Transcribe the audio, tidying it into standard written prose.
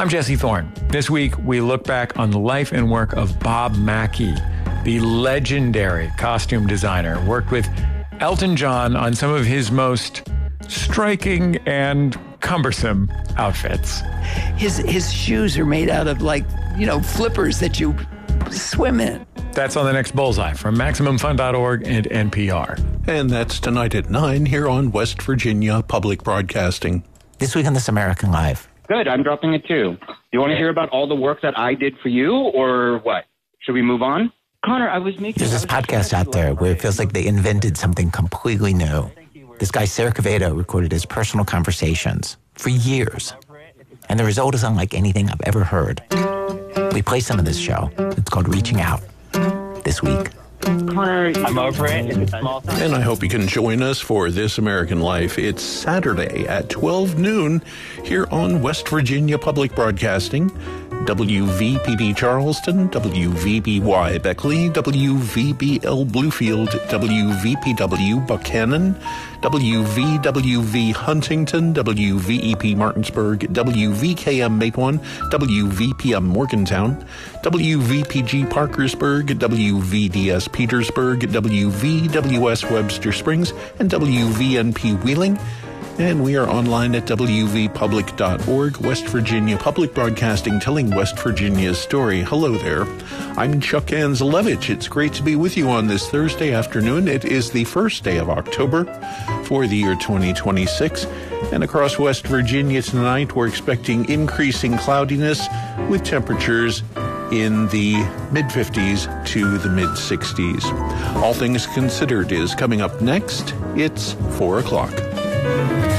I'm Jesse Thorne. This week, we look back on the life and work of Bob Mackie, the legendary costume designer, worked with Elton John on some of his most striking and cumbersome outfits. His shoes are made out of flippers that you swim in. That's on the next Bullseye from MaximumFun.org and NPR. And that's tonight at 9 here on West Virginia Public Broadcasting. This week on This American Life. Good, I'm dropping it too. You want to hear about all the work that I did for you, or what? Should we move on? Connor, There's this podcast out there where it feels like they invented something completely new. This guy, Sarah Quevedo, recorded his personal conversations for years. And the result is unlike anything I've ever heard. We play some of this show. It's called Reaching Out. This week. Connor, I'm over it. It's a small thing. And I hope you can join us for This American Life. It's Saturday at 12 noon here on West Virginia Public Broadcasting. WVPD Charleston, WVBY Beckley, WVBL Bluefield, WVPW Buchanan, WVWV Huntington, WVEP Martinsburg, WVKM Matewan, WVPM Morgantown, WVPG Parkersburg, WVDS Petersburg, WVWS Webster Springs, and WVNP Wheeling. And we are online at wvpublic.org, West Virginia Public Broadcasting, telling West Virginia's story. Hello there. I'm Chuck Anzelevich. It's great to be with you on this Thursday afternoon. It is the first day of October for the year 2026. And across West Virginia tonight, we're expecting increasing cloudiness with temperatures in the mid-50s to the mid-60s. All Things Considered is coming up next. It's 4 o'clock.